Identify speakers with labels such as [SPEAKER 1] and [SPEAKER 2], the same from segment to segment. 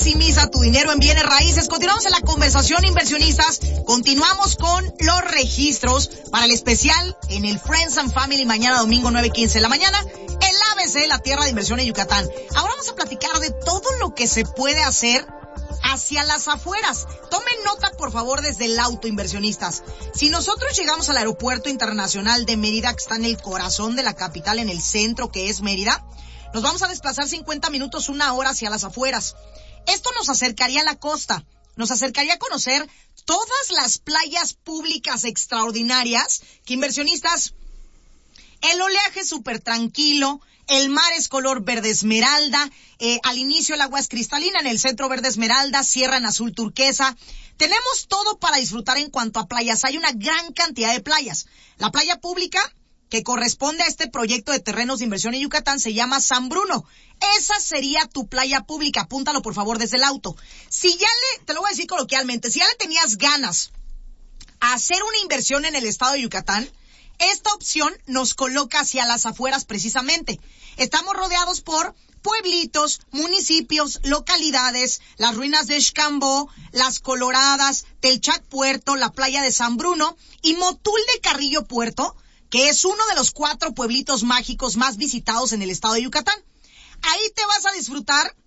[SPEAKER 1] maximiza tu dinero en bienes raíces. Continuamos en la conversación, inversionistas. Continuamos con los registros para el especial en el Friends and Family mañana domingo 9:15 de la mañana. El ABC, la tierra de inversión en Yucatán. Ahora vamos a platicar de todo lo que se puede hacer hacia las afueras. Tomen nota, por favor, desde el auto, inversionistas. Si nosotros llegamos al aeropuerto internacional de Mérida, que está en el corazón de la capital, en el centro que es Mérida, nos vamos a desplazar 50 minutos, una hora hacia las afueras. Esto nos acercaría a la costa, nos acercaría a conocer todas las playas públicas extraordinarias que, inversionistas, el oleaje es súper tranquilo, el mar es color verde esmeralda, al inicio el agua es cristalina, en el centro verde esmeralda, cierra en azul turquesa. Tenemos todo para disfrutar en cuanto a playas. Hay una gran cantidad de playas. La playa pública que corresponde a este proyecto de terrenos de inversión en Yucatán se llama San Bruno. Esa sería tu playa pública. Apúntalo, por favor, desde el auto. Te lo voy a decir coloquialmente, si ya le tenías ganas a hacer una inversión en el estado de Yucatán, esta opción nos coloca hacia las afueras precisamente. Estamos rodeados por pueblitos, municipios, localidades, las ruinas de Xcambó, Las Coloradas, Telchac Puerto, la playa de San Bruno y Motul de Carrillo Puerto, que es uno de los 4 pueblitos mágicos más visitados en el estado de Yucatán. Ahí te vas a disfrutar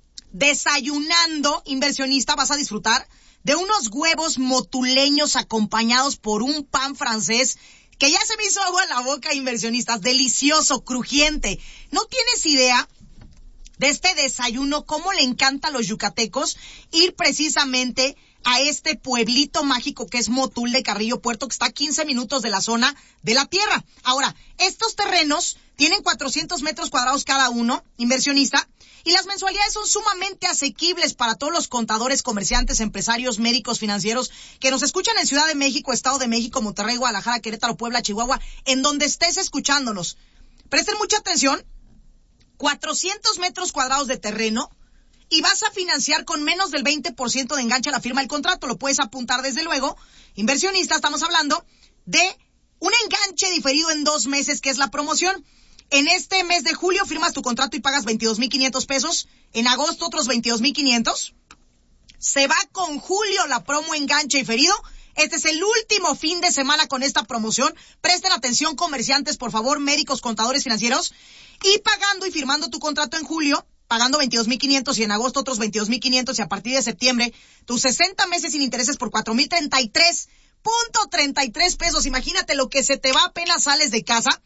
[SPEAKER 1] desayunando, inversionista, vas a disfrutar de unos huevos motuleños acompañados por un pan francés que ya se me hizo agua en la boca, inversionistas, delicioso, crujiente. No tienes idea de este desayuno, cómo le encanta a los yucatecos ir precisamente a este pueblito mágico que es Motul de Carrillo Puerto, que está a 15 minutos de la zona de la tierra. Ahora, estos terrenos tienen 400 metros cuadrados cada uno, inversionista, y las mensualidades son sumamente asequibles para todos los contadores, comerciantes, empresarios, médicos, financieros que nos escuchan en Ciudad de México, Estado de México, Monterrey, Guadalajara, Querétaro, Puebla, Chihuahua, en donde estés escuchándonos. Presten mucha atención, 400 metros cuadrados de terreno, y vas a financiar con menos del 20% de enganche a la firma del contrato. Lo puedes apuntar desde luego. Inversionista, estamos hablando de un enganche diferido en 2 meses, que es la promoción. En este mes de julio firmas tu contrato y pagas 22,500 pesos. En agosto otros 22,500. Se va con julio la promo enganche diferido. Este es el último fin de semana con esta promoción. Presten atención, comerciantes, por favor, médicos, contadores financieros. Y pagando y firmando tu contrato en julio, pagando 22,500 y en agosto otros 22,500 y a partir de septiembre, tus 60 meses sin intereses por 4,033.33 pesos. Imagínate lo que se te va apenas sales de casa.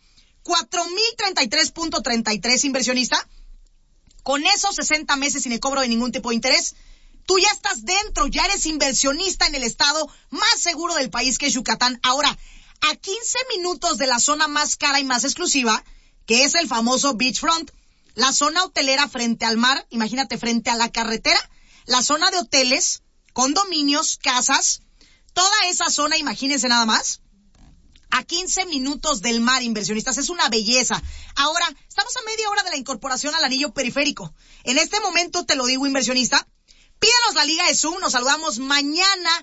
[SPEAKER 1] 4,033.33, inversionista. Con esos 60 meses sin el cobro de ningún tipo de interés, tú ya estás dentro, ya eres inversionista en el estado más seguro del país, que es Yucatán. Ahora, a 15 minutos de la zona más cara y más exclusiva, que es el famoso Beachfront, la zona hotelera frente al mar, imagínate, frente a la carretera, la zona de hoteles, condominios, casas, toda esa zona, imagínense nada más, a 15 minutos del mar, inversionistas, es una belleza. Ahora, estamos a media hora de la incorporación al anillo periférico. En este momento, te lo digo, inversionista, pídanos la liga de Zoom, nos saludamos mañana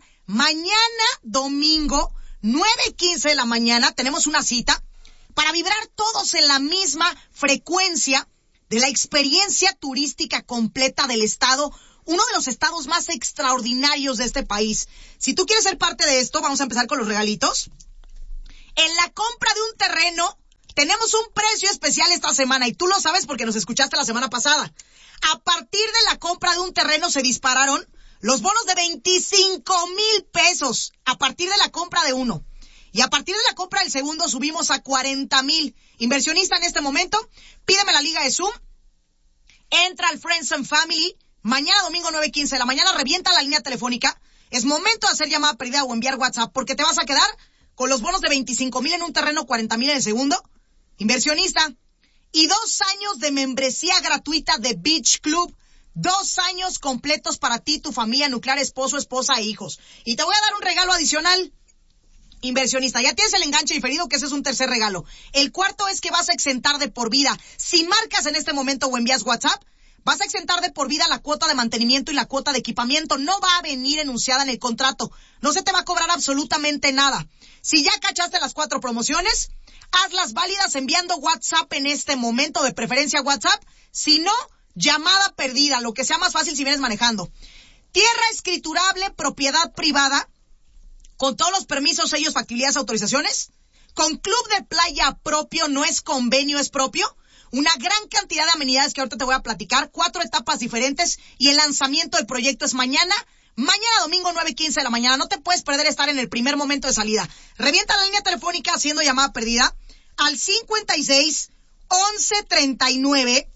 [SPEAKER 1] domingo, 9:15 de la mañana, tenemos una cita para vibrar todos en la misma frecuencia de la experiencia turística completa del estado, uno de los estados más extraordinarios de este país. Si tú quieres ser parte de esto, vamos a empezar con los regalitos. En la compra de un terreno, tenemos un precio especial esta semana, y tú lo sabes porque nos escuchaste la semana pasada. A partir de la compra de un terreno se dispararon los bonos de 25,000 pesos, a partir de la compra de uno. Y a partir de la compra del segundo subimos a 40,000. Inversionista, en este momento, pídeme la liga de Zoom, entra al Friends and Family, mañana domingo 9:15 de la mañana, revienta la línea telefónica, es momento de hacer llamada perdida o enviar WhatsApp, porque te vas a quedar con los bonos de 25,000 en un terreno, 40,000 en el segundo. Inversionista, y 2 años de membresía gratuita de Beach Club, 2 años completos para ti, tu familia nuclear, esposo, esposa e hijos. Y te voy a dar un regalo adicional. Inversionista, ya tienes el enganche diferido, que ese es un tercer regalo. El cuarto es que vas a exentar de por vida. Si marcas en este momento o envías WhatsApp, vas a exentar de por vida la cuota de mantenimiento y la cuota de equipamiento. No va a venir enunciada en el contrato. No se te va a cobrar absolutamente nada. Si ya cachaste las 4 promociones, hazlas válidas enviando WhatsApp en este momento, de preferencia WhatsApp. Si no, llamada perdida, lo que sea más fácil si vienes manejando. Tierra escriturable, propiedad privada, con todos los permisos, sellos, facilidades, autorizaciones, con club de playa propio, no es convenio, es propio, una gran cantidad de amenidades que ahorita te voy a platicar, 4 etapas diferentes, y el lanzamiento del proyecto es mañana domingo 9:15 de la mañana. No te puedes perder estar en el primer momento de salida. Revienta la línea telefónica haciendo llamada perdida al 56 11 39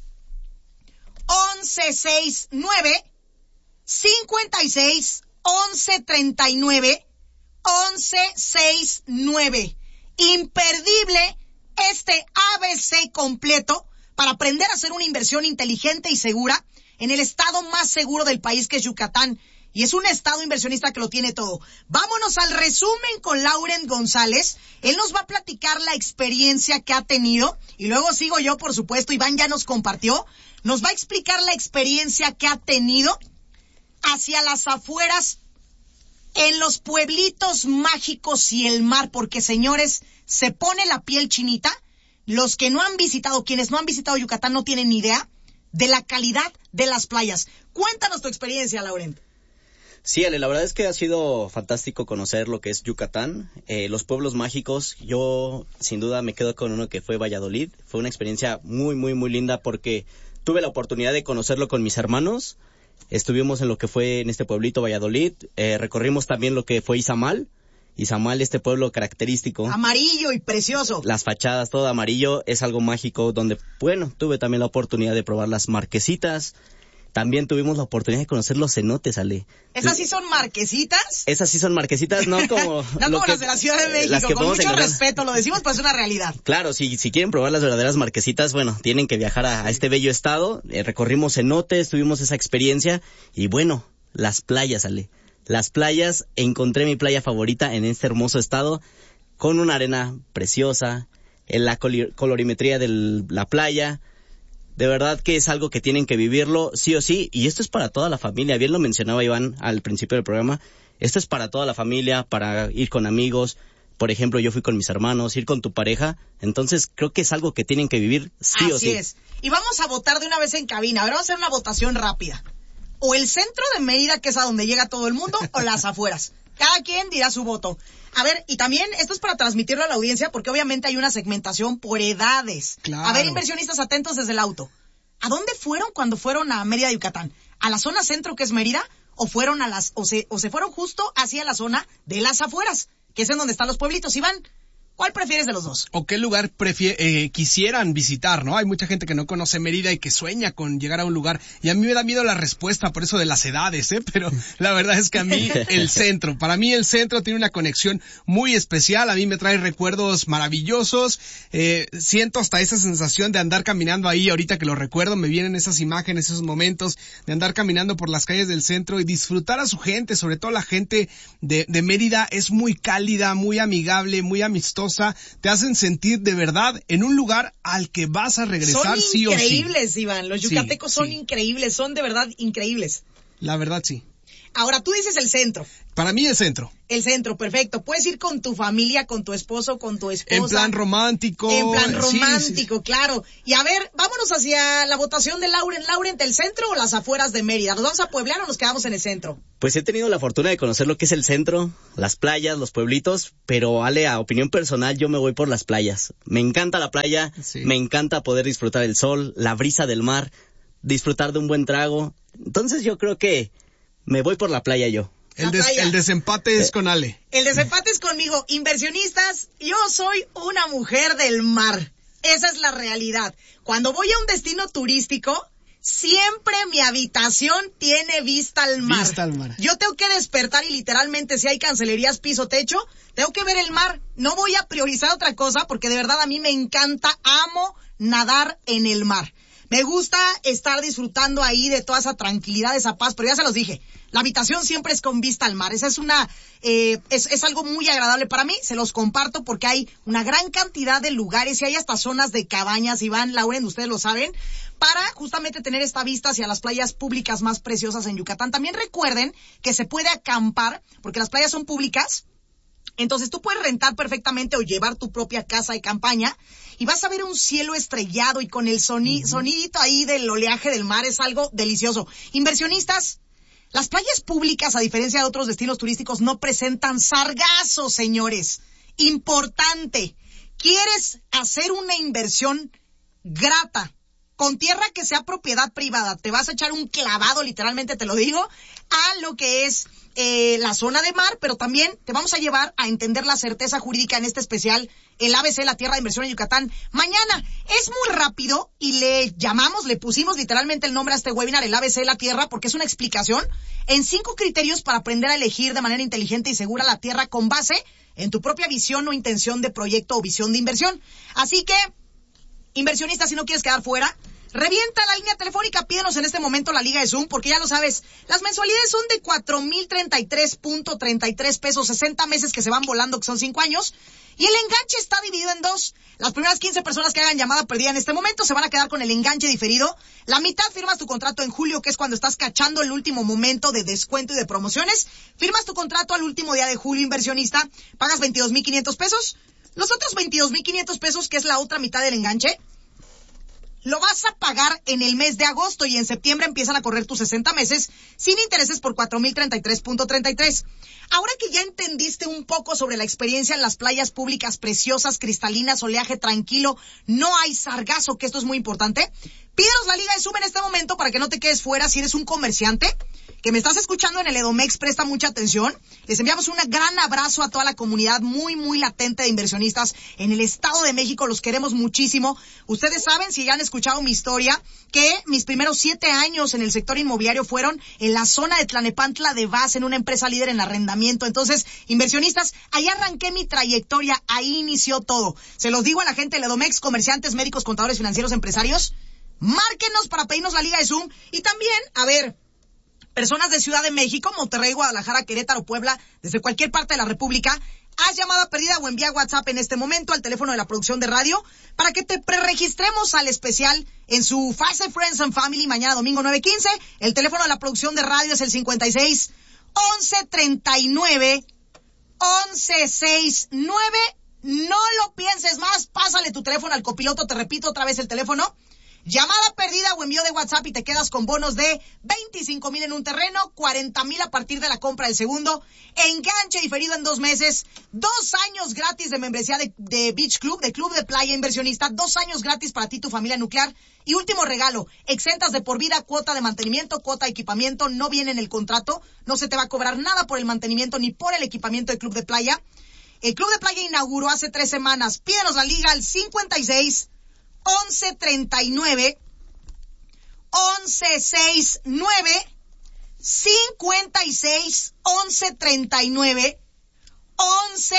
[SPEAKER 1] 11 69, 56 11 39 11 69. Imperdible este ABC completo para aprender a hacer una inversión inteligente y segura en el estado más seguro del país, que es Yucatán. Y es un estado inversionista que lo tiene todo. Vámonos al resumen con Lauren González. Él nos va a platicar la experiencia que ha tenido. Y luego sigo yo, por supuesto. Iván ya nos compartió. Nos va a explicar la experiencia que ha tenido hacia las afueras, en los pueblitos mágicos y el mar. Porque, señores, se pone la piel chinita. Los que no han visitado, quienes no han visitado Yucatán, no tienen ni idea de la calidad de las playas. Cuéntanos tu experiencia, Lauren.
[SPEAKER 2] Sí, Ale, la verdad es que ha sido fantástico conocer lo que es Yucatán, los pueblos mágicos. Yo, sin duda, me quedo con uno que fue Valladolid. Fue una experiencia muy, muy, muy linda porque tuve la oportunidad de conocerlo con mis hermanos. Estuvimos en lo que fue en este pueblito Valladolid. Recorrimos también lo que fue Izamal. Izamal, este pueblo característico.
[SPEAKER 1] Amarillo y precioso.
[SPEAKER 2] Las fachadas, todo amarillo, es algo mágico donde, bueno, tuve también la oportunidad de probar las marquesitas. También tuvimos la oportunidad de conocer los cenotes, Ale.
[SPEAKER 1] ¿Esas sí son marquesitas?
[SPEAKER 2] Esas sí son marquesitas, no como...
[SPEAKER 1] no como las de la Ciudad de México, con mucho respeto, lo decimos, pues es una realidad.
[SPEAKER 2] Claro, si quieren probar las verdaderas marquesitas, bueno, tienen que viajar a este bello estado. Recorrimos cenotes, tuvimos esa experiencia. Y bueno, las playas, Ale. Las playas, encontré mi playa favorita en este hermoso estado, con una arena preciosa, en la colorimetría de la playa. De verdad que es algo que tienen que vivirlo sí o sí, y esto es para toda la familia. Bien lo mencionaba Iván al principio del programa, esto es para toda la familia, para ir con amigos. Por ejemplo, yo fui con mis hermanos, ir con tu pareja. Entonces creo que es algo que tienen que vivir sí o sí.
[SPEAKER 1] Así es. Y vamos a votar de una vez en cabina. A ver, vamos a hacer una votación rápida. O el centro de Mérida, que es a donde llega todo el mundo, o las afueras. Cada quien dirá su voto. A ver, y también esto es para transmitirlo a la audiencia, porque obviamente hay una segmentación por edades.
[SPEAKER 3] Claro.
[SPEAKER 1] A ver, inversionistas atentos desde el auto. ¿A dónde fueron cuando fueron a Mérida, Yucatán? ¿A la zona centro, que es Mérida? ¿O fueron se fueron justo hacia la zona de las afueras, que es en donde están los pueblitos? Iván, ¿cuál prefieres de los dos?
[SPEAKER 3] ¿O qué lugar quisieran visitar, no? Hay mucha gente que no conoce Mérida y que sueña con llegar a un lugar. Y a mí me da miedo la respuesta por eso de las edades, Pero la verdad es que a mí el centro, para mí el centro tiene una conexión muy especial. A mí me trae recuerdos maravillosos. Siento hasta esa sensación de andar caminando ahí. Ahorita que lo recuerdo, me vienen esas imágenes, esos momentos de andar caminando por las calles del centro y disfrutar a su gente. Sobre todo la gente de Mérida es muy cálida, muy amigable, muy amistosa. Te hacen sentir de verdad en un lugar al que vas a regresar sí o sí.
[SPEAKER 1] Son increíbles, Iván. Los yucatecos son increíbles, son de verdad increíbles.
[SPEAKER 3] La verdad, sí.
[SPEAKER 1] Ahora, tú dices el centro.
[SPEAKER 3] Para mí el centro.
[SPEAKER 1] El centro, perfecto. Puedes ir con tu familia, con tu esposo, con tu esposa.
[SPEAKER 3] En plan romántico.
[SPEAKER 1] En plan romántico, sí. Claro. Y a ver, vámonos hacia la votación de Lauren. Lauren, ¿el centro o las afueras de Mérida? ¿Nos vamos a Pueblar o nos quedamos en el centro?
[SPEAKER 2] Pues he tenido la fortuna de conocer lo que es el centro, las playas, los pueblitos, pero Ale, a opinión personal, yo me voy por las playas. Me encanta la playa, sí. Me encanta poder disfrutar el sol, la brisa del mar, disfrutar de un buen trago. Entonces yo creo que me voy por la playa yo.
[SPEAKER 3] El desempate es con Ale.
[SPEAKER 1] El desempate es conmigo. Inversionistas, yo soy una mujer del mar. Esa es la realidad. Cuando voy a un destino turístico, siempre mi habitación tiene vista al mar.
[SPEAKER 3] Vista al mar.
[SPEAKER 1] Yo tengo que despertar y literalmente, si hay cancelerías, piso, techo, tengo que ver el mar. No voy a priorizar otra cosa porque de verdad a mí me encanta, amo nadar en el mar. Me gusta estar disfrutando ahí de toda esa tranquilidad, esa paz, pero ya se los dije, la habitación siempre es con vista al mar. Esa es es algo muy agradable para mí, se los comparto porque hay una gran cantidad de lugares y hay hasta zonas de cabañas, Iván, Lauren, ustedes lo saben, para justamente tener esta vista hacia las playas públicas más preciosas en Yucatán. También recuerden que se puede acampar, porque las playas son públicas. Entonces tú puedes rentar perfectamente o llevar tu propia casa de campaña y vas a ver un cielo estrellado y con el sonidito ahí del oleaje del mar. Es algo delicioso. Inversionistas, las playas públicas, a diferencia de otros destinos turísticos, no presentan sargazos, señores. Importante. ¿Quieres hacer una inversión grata con tierra que sea propiedad privada? Te vas a echar un clavado, literalmente te lo digo, a lo que es la zona de mar, pero también te vamos a llevar a entender la certeza jurídica en este especial, el ABC, la tierra de inversión en Yucatán. Mañana es muy rápido y le pusimos literalmente el nombre a este webinar, el ABC, la tierra, porque es una explicación en 5 criterios para aprender a elegir de manera inteligente y segura la tierra con base en tu propia visión o intención de proyecto o visión de inversión. Así que, inversionista, si no quieres quedar fuera, revienta la línea telefónica, pídenos en este momento la liga de Zoom, porque ya lo sabes, las mensualidades son de 4,033.33 pesos, 60 meses que se van volando, que son 5 años, y el enganche está dividido en 2. Las primeras 15 personas que hagan llamada perdida en este momento se van a quedar con el enganche diferido. La mitad firmas tu contrato en julio, que es cuando estás cachando el último momento de descuento y de promociones. Firmas tu contrato al último día de julio, inversionista, pagas 22,500 pesos. Los otros 22,500 pesos, que es la otra mitad del enganche, lo vas a pagar en el mes de agosto y en septiembre empiezan a correr tus 60 meses sin intereses por 4,033.33. Ahora que ya entendiste un poco sobre la experiencia en las playas públicas preciosas, cristalinas, oleaje tranquilo, no hay sargazo, que esto es muy importante, pídenos la liga de Zoom en este momento para que no te quedes fuera. Si eres un comerciante que me estás escuchando en el Edomex, presta mucha atención. Les enviamos un gran abrazo a toda la comunidad muy, muy latente de inversionistas en el Estado de México. Los queremos muchísimo. Ustedes saben, si ya han escuchado mi historia, que mis primeros 7 años en el sector inmobiliario fueron en la zona de Tlalnepantla de Vaz, en una empresa líder en arrendamiento. Entonces, inversionistas, ahí arranqué mi trayectoria, ahí inició todo. Se los digo a la gente del Edomex, comerciantes, médicos, contadores, financieros, empresarios, márquenos para pedirnos la liga de Zoom. Y también, a ver, personas de Ciudad de México, Monterrey, Guadalajara, Querétaro, Puebla, desde cualquier parte de la República, haz llamada perdida o envía WhatsApp en este momento al teléfono de la producción de radio para que te preregistremos al especial en su fase Friends and Family mañana domingo 9:15. El teléfono de la producción de radio es el 56 11 39 11 69. No lo pienses más, pásale tu teléfono al copiloto, te repito otra vez el teléfono. Llamada perdida o envío de WhatsApp y te quedas con bonos de 25,000 en un terreno, 40,000 a partir de la compra del segundo, enganche diferido en 2 meses, 2 años gratis de membresía de Beach Club, de Club de Playa Inversionista, 2 años gratis para ti y tu familia nuclear. Y último regalo, exentas de por vida, cuota de mantenimiento, cuota de equipamiento, no viene en el contrato, no se te va a cobrar nada por el mantenimiento ni por el equipamiento de Club de Playa. El Club de Playa inauguró hace 3 semanas. Pídenos la liga al 56 11 39 11 69, 56 11 39 11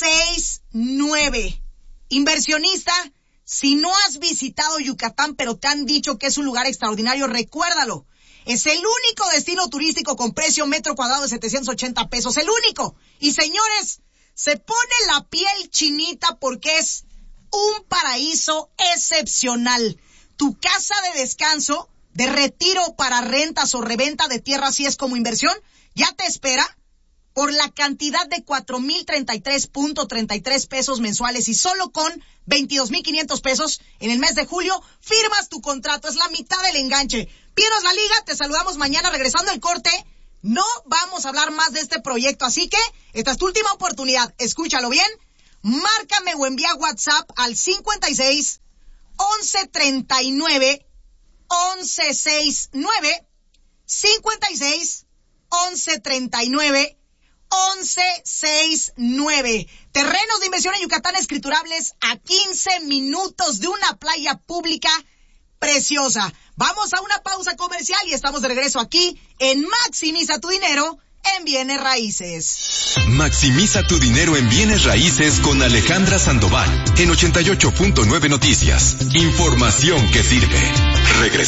[SPEAKER 1] 69. Inversionista, si no has visitado Yucatán pero te han dicho que es un lugar extraordinario, recuérdalo. Es el único destino turístico con precio metro cuadrado de 780 pesos, el único. Y señores, se pone la piel chinita porque es un paraíso excepcional. Tu casa de descanso, de retiro para rentas o reventa de tierra, así es como inversión, ya te espera por la cantidad de 4,033.33 pesos mensuales y solo con 22,500 pesos en el mes de julio firmas tu contrato. Es la mitad del enganche. Pídenos la liga, te saludamos mañana regresando al corte. No vamos a hablar más de este proyecto, así que esta es tu última oportunidad. Escúchalo bien. Márcame o envía WhatsApp al 56 11 39 11 69, 56 11 39 11 69. Terrenos de inversión en Yucatán escriturables a 15 minutos de una playa pública preciosa. Vamos a una pausa comercial y estamos de regreso aquí en Maximiza tu dinero en Bienes Raíces.
[SPEAKER 4] Maximiza tu dinero en Bienes Raíces con Alejandra Sandoval en 88.9 Noticias. Información que sirve.